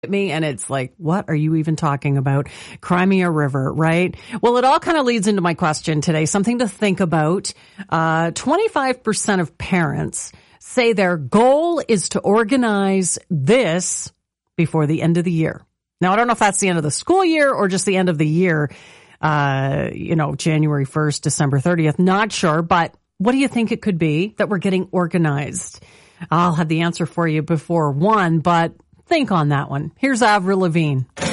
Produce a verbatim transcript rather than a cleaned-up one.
me, and it's like, what are you even talking about? Crimea River, right? Well, it all kind of leads into my question today, something to think about. Uh, twenty-five percent of parents say their goal is to organize this before the end of the year. Now, I don't know if that's the end of the school year or just the end of the year, uh, you know, January first, December thirtieth, not sure, but what do you think it could be that we're getting organized? I'll have the answer for you before one, but think on that one. Here's Avril Lavigne.